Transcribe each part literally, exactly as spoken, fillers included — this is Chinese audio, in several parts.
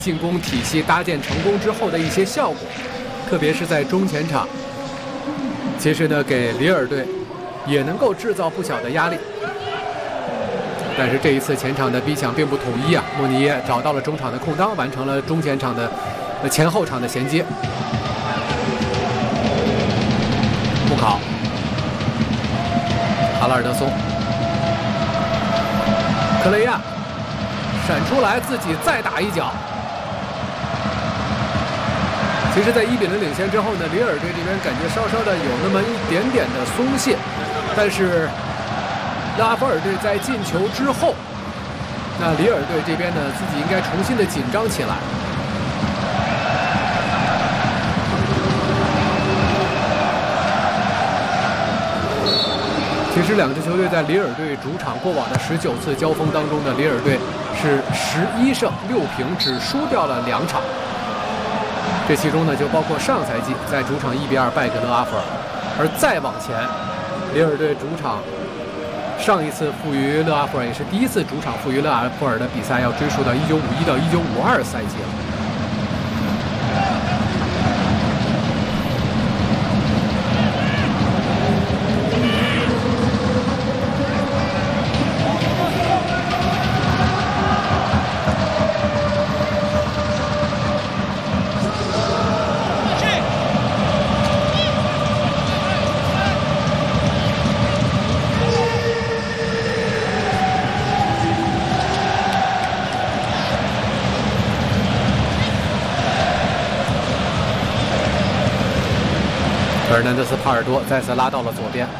进攻体系搭建成功之后的一些效果，特别是在中前场，其实呢给里尔队也能够制造不小的压力。但是这一次前场的逼抢并不统一啊，莫尼耶找到了中场的空当，完成了中前场的呃前后场的衔接。穆考，哈拉尔德松，克雷亚闪出来，自己再打一脚。其实，在一比零领先之后呢，里尔队这边感觉稍稍的有那么一点点的松懈，但是拉法尔队在进球之后，那里尔队这边呢，自己应该重新的紧张起来。其实两支球队在里尔队主场过往的十九次交锋当中呢，里尔队是十一胜六平，只输掉了两场。这其中呢，就包括上赛季在主场一比二败给了阿弗尔，而再往前，里尔队主场上一次负于勒阿弗尔，也是第一次主场负于勒阿弗尔的比赛，要追溯到一九五一到一九五二赛季了。费尔南德斯·帕尔多再次拉到了左边，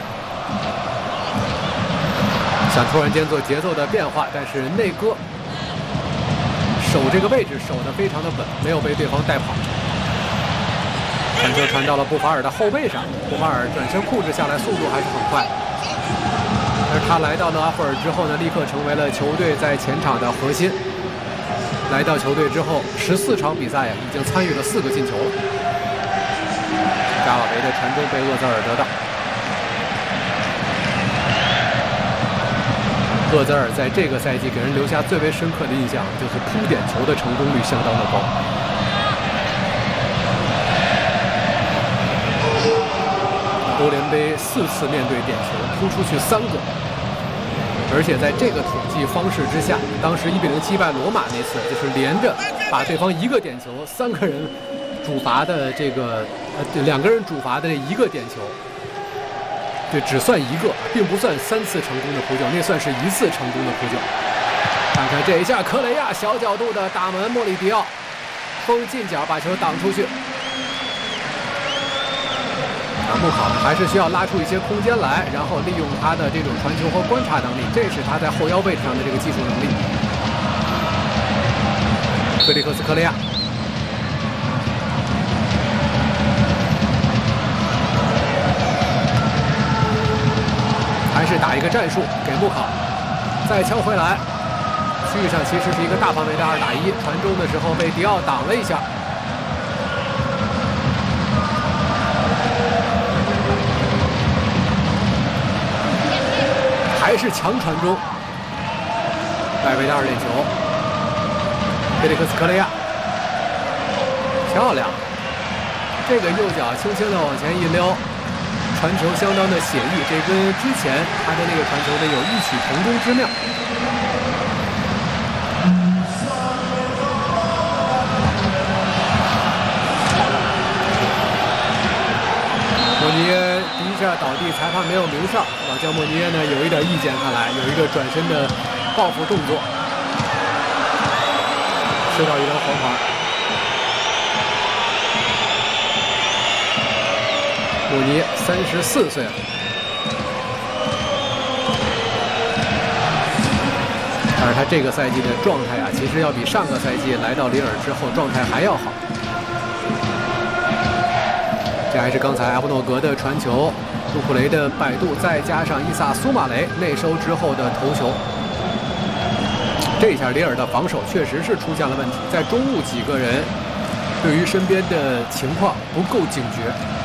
想突然间做节奏的变化，但是内戈守这个位置守得非常的稳，没有被对方带跑。传球传到了布法尔的后背上，布法尔转身控制下来，速度还是很快。而他来到勒阿弗尔之后呢，立刻成为了球队在前场的核心。来到球队之后，十四场比赛呀，已经参与了四个进球了。扎瓦维的传中被厄泽尔得到。厄泽尔在这个赛季给人留下最为深刻的印象，就是扑点球的成功率相当的高。欧联杯四次面对点球，扑出去三个。而且在这个统计方式之下，当时一比零击败罗马那次，就是连着把对方一个点球，三个人主罚的这个。呃，两个人主罚的这一个点球，这只算一个，并不算三次成功的扑救，那算是一次成功的扑救。看看这一下，克雷亚小角度的打门，莫里迪奥封近角把球挡出去。啊，穆考还是需要拉出一些空间来，然后利用他的这种传球和观察能力，这是他在后腰位置上的这个技术能力。菲利克斯·克雷亚。还是打一个战术给穆考，再敲回来，区域上其实是一个大范围的二打一，传中的时候被迪奥挡了一下。还是强传中，外围的二点球，菲利克斯·克雷亚，漂亮，这个右脚轻轻的往前一撩。传球相当的写意，这跟之前他的那个传球呢有异曲同工之妙。莫尼耶第一下倒地，裁判没有鸣哨，老将莫尼耶呢有一点意见，看来有一个转身的报复动作，吃到一张黄牌。穆尼耶三十四岁了，但是他这个赛季的状态啊，其实要比上个赛季来到里尔之后状态还要好。这还是刚才阿布诺格的传球，杜库雷的摆渡，再加上伊萨苏马雷内收之后的头球。这一下里尔的防守确实是出现了问题，在中路几个人对于身边的情况不够警觉。